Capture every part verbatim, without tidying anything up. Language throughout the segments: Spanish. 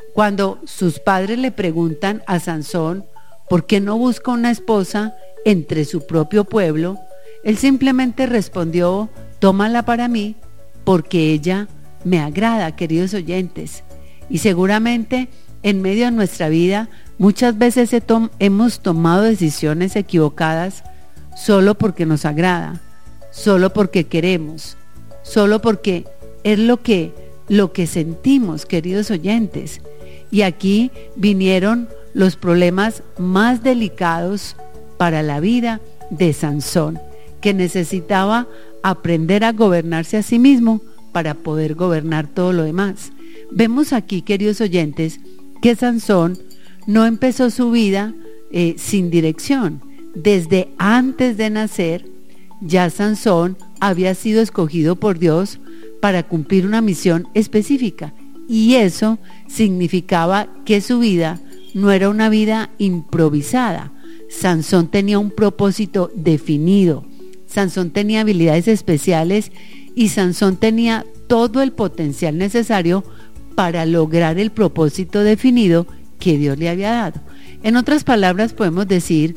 Cuando sus padres le preguntan a Sansón por qué no busca una esposa entre su propio pueblo, él simplemente respondió: tómala para mí porque ella me agrada, queridos oyentes. Y seguramente en medio de nuestra vida muchas veces he tom- hemos tomado decisiones equivocadas solo porque nos agrada, solo porque queremos, solo porque es lo que, lo que sentimos, queridos oyentes. Y aquí vinieron los problemas más delicados para la vida de Sansón, que necesitaba aprender a gobernarse a sí mismo para poder gobernar todo lo demás. Vemos aquí, queridos oyentes, que Sansón no empezó su vida eh, sin dirección. Desde antes de nacer, ya Sansón había sido escogido por Dios para cumplir una misión específica, y eso significaba que su vida no era una vida improvisada. Sansón tenía un propósito definido, Sansón tenía habilidades especiales y Sansón tenía todo el potencial necesario para lograr el propósito definido que Dios le había dado. En otras palabras, podemos decir,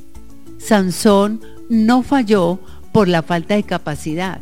Sansón no falló por la falta de capacidad.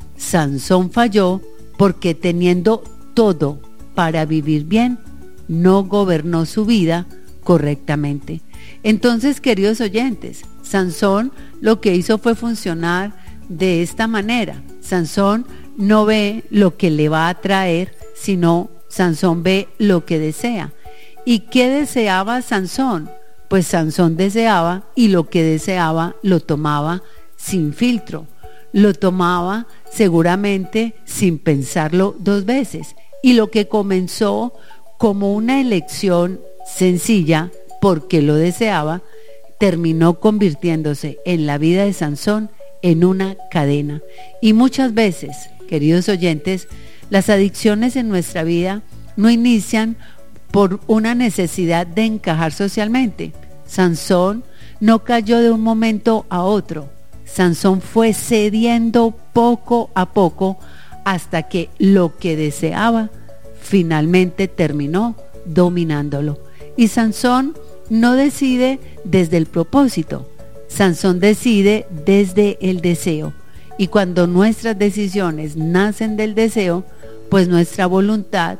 Sansón falló porque, teniendo todo para vivir bien, no gobernó su vida correctamente. Entonces, queridos oyentes, Sansón lo que hizo fue funcionar de esta manera. Sansón no ve lo que le va a traer, sino Sansón ve lo que desea. ¿Y qué deseaba Sansón? Pues Sansón deseaba, y lo que deseaba lo tomaba sin filtro. Lo tomaba seguramente sin pensarlo dos veces. Y lo que comenzó como una elección sencilla, porque lo deseaba, terminó convirtiéndose en la vida de Sansón en una cadena. Y muchas veces, queridos oyentes, las adicciones en nuestra vida no inician por una necesidad de encajar socialmente. Sansón no cayó de un momento a otro. Sansón fue cediendo poco a poco hasta que lo que deseaba finalmente terminó dominándolo. Y Sansón no decide desde el propósito, Sansón decide desde el deseo. Y cuando nuestras decisiones nacen del deseo, pues nuestra voluntad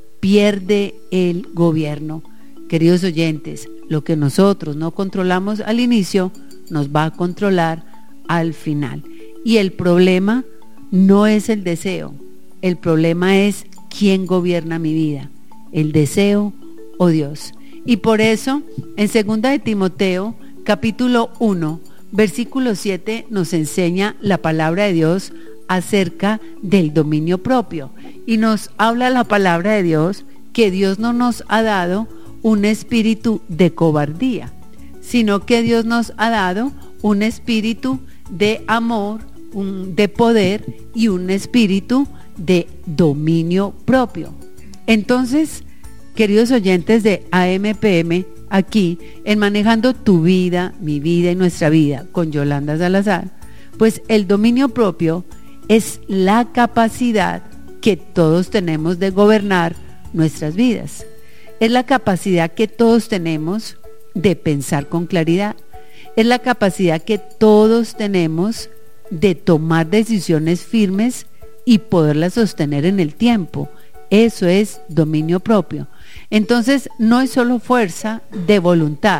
pierde el gobierno. Queridos oyentes, lo que nosotros no controlamos al inicio, nos va a controlar al final. Y el problema no es el deseo, el problema es quién gobierna mi vida, el deseo o Dios. Y por eso, en segunda de Timoteo, capítulo uno, versículo siete, nos enseña la palabra de Dios acerca del dominio propio. Y nos habla la palabra de Dios que Dios no nos ha dado un espíritu de cobardía, sino que Dios nos ha dado un espíritu de amor, un, de poder y un espíritu de dominio propio. Entonces, queridos oyentes de A M P M, aquí en Manejando tu Vida, Mi Vida y Nuestra Vida con Yolanda Salazar, pues el dominio propio es la capacidad que todos tenemos de gobernar nuestras vidas. Es la capacidad que todos tenemos de pensar con claridad. Es la capacidad que todos tenemos de tomar decisiones firmes y poderlas sostener en el tiempo. Eso es dominio propio. Entonces, no es solo fuerza de voluntad,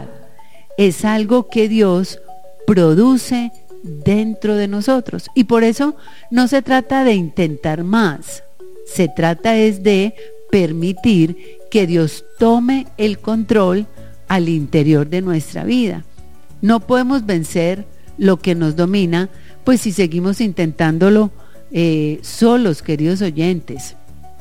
es algo que Dios produce dentro de nosotros. Y por eso no se trata de intentar más, se trata es de permitir que Dios tome el control al interior de nuestra vida. No podemos vencer lo que nos domina, pues si seguimos intentándolo eh, solos, queridos oyentes.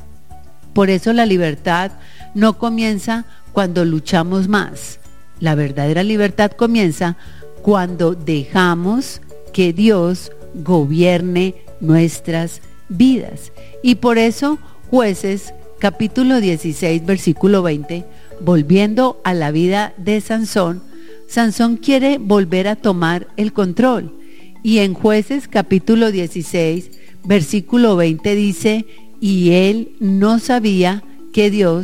Por eso la libertad no comienza cuando luchamos más. La verdadera libertad comienza cuando dejamos que Dios gobierne nuestras vidas. Y por eso, Jueces, capítulo dieciséis, versículo veinte, volviendo a la vida de Sansón, Sansón quiere volver a tomar el control. Y en Jueces, capítulo dieciséis, versículo veinte dice: y él no sabía que Dios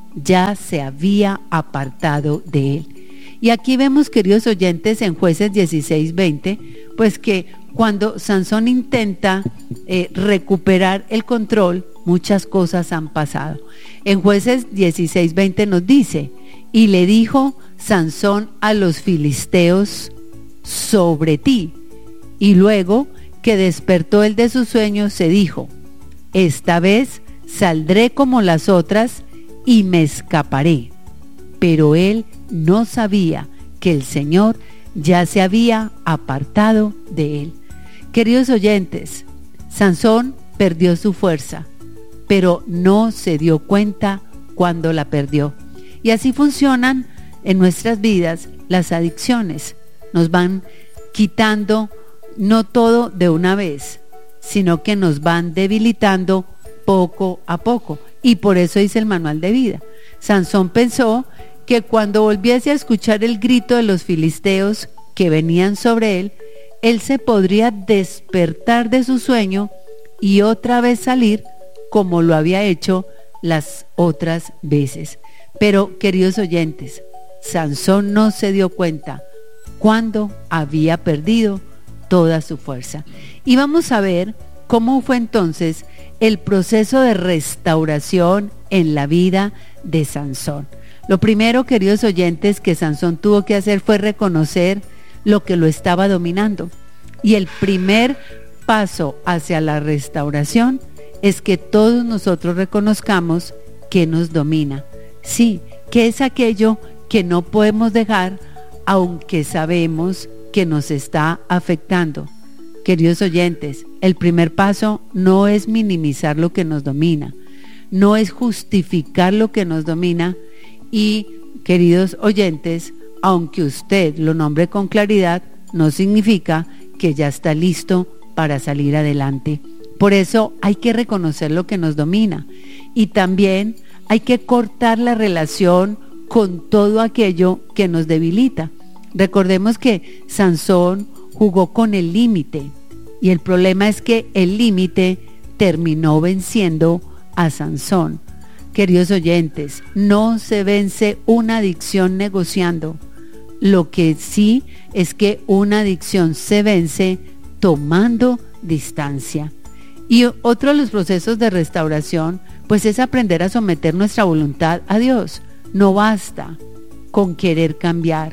ya se había apartado de él. Y aquí vemos, queridos oyentes, en Jueces dieciséis veinte, pues que cuando Sansón intenta eh, recuperar el control, muchas cosas han pasado. En Jueces dieciséis veinte nos dice: y le dijo Sansón a los filisteos: sobre ti. Y luego que despertó él de su sueño, se dijo: esta vez saldré como las otras y me escaparé. Pero él no sabía que el Señor ya se había apartado de él. Queridos oyentes, Sansón perdió su fuerza, pero no se dio cuenta cuando la perdió. Y así funcionan en nuestras vidas las adicciones. Nos van quitando no todo de una vez, sino que nos van debilitando poco a poco. Y por eso dice el manual de vida. Sansón pensó que cuando volviese a escuchar el grito de los filisteos que venían sobre él, él se podría despertar de su sueño y otra vez salir como lo había hecho las otras veces. Pero, queridos oyentes, Sansón no se dio cuenta cuando había perdido toda su fuerza. Y vamos a ver cómo fue entonces el proceso de restauración en la vida de Sansón. Lo primero, queridos oyentes, que Sansón tuvo que hacer fue reconocer lo que lo estaba dominando. Y el primer paso hacia la restauración es que todos nosotros reconozcamos que nos domina. Sí, que es aquello que no podemos dejar, aunque sabemos que nos está afectando. Queridos oyentes, el primer paso no es minimizar lo que nos domina, no es justificar lo que nos domina. Y, queridos oyentes, aunque usted lo nombre con claridad, no significa que ya está listo para salir adelante. Por eso hay que reconocer lo que nos domina y también hay que cortar la relación con todo aquello que nos debilita. Recordemos que Sansón jugó con el límite y el problema es que el límite terminó venciendo a Sansón. Queridos oyentes, no se vence una adicción negociando. Lo que sí es que una adicción se vence tomando distancia. Y otro de los procesos de restauración, pues es aprender a someter nuestra voluntad a Dios. No basta con querer cambiar,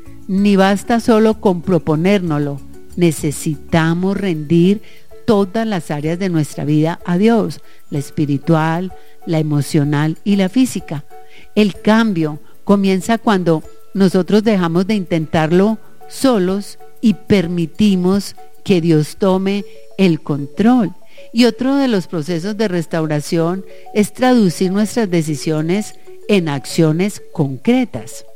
ni basta solo con proponérnoslo. Necesitamos rendir todas las áreas de nuestra vida a Dios, la espiritual, la emocional y la física. El cambio comienza cuando nosotros dejamos de intentarlo solos y permitimos que Dios tome el control. Y otro de los procesos de restauración es traducir nuestras decisiones en acciones concretas.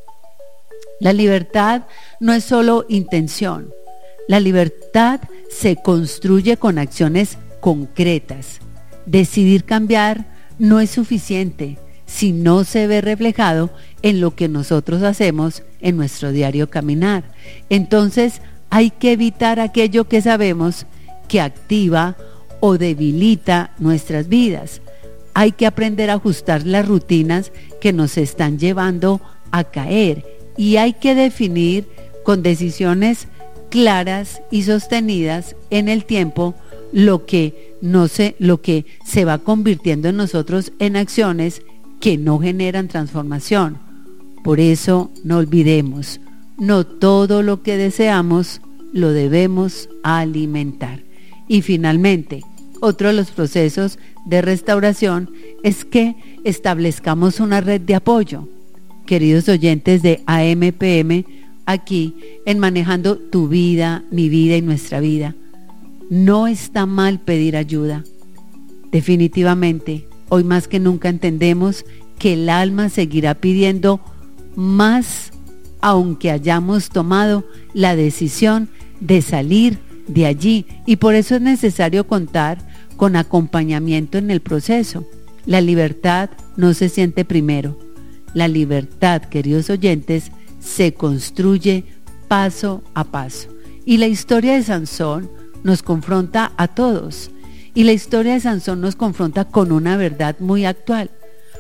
La libertad no es solo intención. La libertad se construye con acciones concretas. Decidir cambiar no es suficiente si no se ve reflejado en lo que nosotros hacemos en nuestro diario caminar. Entonces hay que evitar aquello que sabemos que activa o debilita nuestras vidas. Hay que aprender a ajustar las rutinas que nos están llevando a caer y hay que definir con decisiones claras y sostenidas en el tiempo lo que no se, lo que se va convirtiendo en nosotros en acciones que no generan transformación. Por eso no olvidemos, no todo lo que deseamos lo debemos alimentar. Y finalmente, otro de los procesos de restauración es que establezcamos una red de apoyo. Queridos oyentes de A M P M, aquí en Manejando tu Vida, mi vida y nuestra vida, no está mal pedir ayuda. Definitivamente, hoy más que nunca entendemos que el alma seguirá pidiendo más, aunque hayamos tomado la decisión de salir de allí, y por eso es necesario contar con acompañamiento en el proceso. La libertad no se siente primero. La libertad, queridos oyentes, se construye paso a paso. Y la historia de Sansón nos confronta a todos. Y la historia de Sansón nos confronta con una verdad muy actual.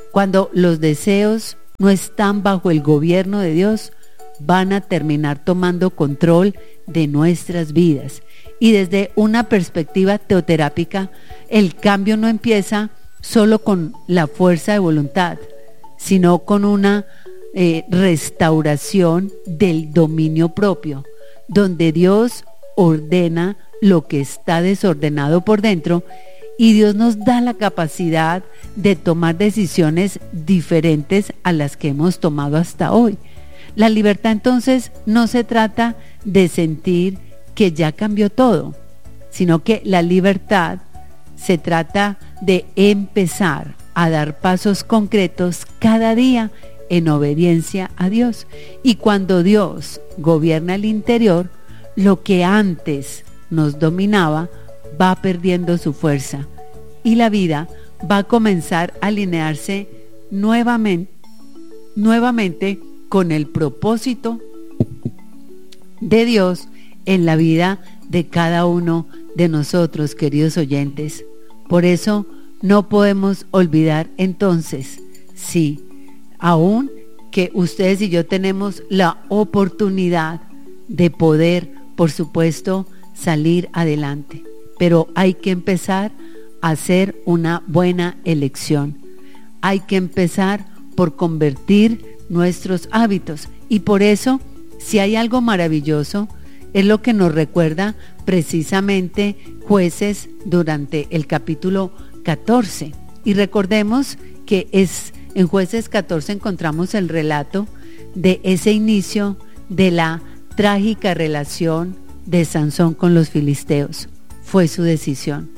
Cuando los deseos no están bajo el gobierno de Dios, van a terminar tomando control de nuestras vidas. Y desde una perspectiva teoterápica, el cambio no empieza solo con la fuerza de voluntad, sino con una eh, restauración del dominio propio, donde Dios ordena lo que está desordenado por dentro y Dios nos da la capacidad de tomar decisiones diferentes a las que hemos tomado hasta hoy. La libertad entonces no se trata de sentir que ya cambió todo, sino que la libertad se trata de empezar a dar pasos concretos cada día en obediencia a Dios. Y cuando Dios gobierna el interior, lo que antes nos dominaba va perdiendo su fuerza y la vida va a comenzar a alinearse nuevamente, nuevamente con el propósito de Dios en la vida de cada uno de nosotros, queridos oyentes. Por eso no podemos olvidar entonces, sí, aún que ustedes y yo tenemos la oportunidad de poder, por supuesto, salir adelante, pero hay que empezar a hacer una buena elección. Hay que empezar por convertir nuestros hábitos, y por eso, si hay algo maravilloso, es lo que nos recuerda precisamente Jueces durante el capítulo catorce. Y recordemos que es en Jueces catorce encontramos el relato de ese inicio de la trágica relación de Sansón con los filisteos. Fue su decisión.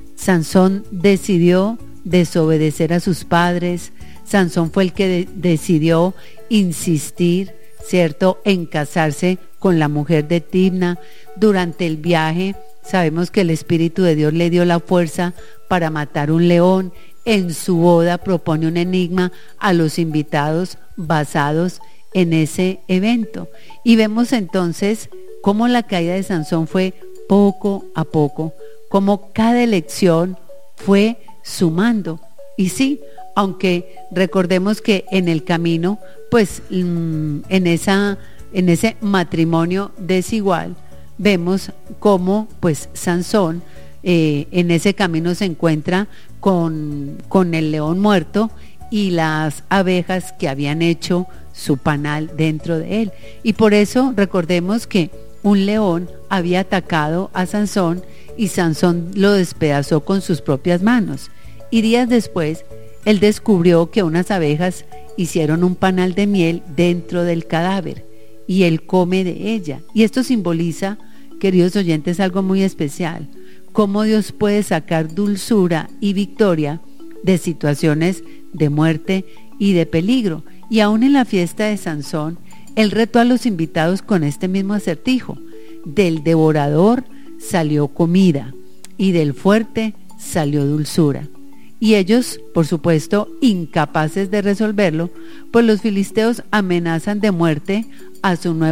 Sansón decidió desobedecer a sus padres. Sansón fue el que de- decidió insistir, ¿cierto?, en casarse con la mujer de Timna. Durante el viaje sabemos que el Espíritu de Dios le dio la fuerza para matar un león. En su boda propone un enigma a los invitados basados en ese evento. Y vemos entonces cómo la caída de Sansón fue poco a poco, cómo cada elección fue sumando. Y sí, aunque recordemos que en el camino, pues en esa, en ese matrimonio desigual, vemos cómo pues Sansón eh, en ese camino se encuentra con, con el león muerto y las abejas que habían hecho su panal dentro de él. Y por eso recordemos que un león había atacado a Sansón y Sansón lo despedazó con sus propias manos. Y días después, él descubrió que unas abejas hicieron un panal de miel dentro del cadáver y él come de ella. Y esto simboliza, queridos oyentes, algo muy especial: cómo Dios puede sacar dulzura y victoria de situaciones de muerte y de peligro. Y aún en la fiesta de Sansón, él retó a los invitados con este mismo acertijo: del devorador salió comida y del fuerte salió dulzura. Y ellos, por supuesto, incapaces de resolverlo, pues los filisteos amenazan de muerte a su nuevo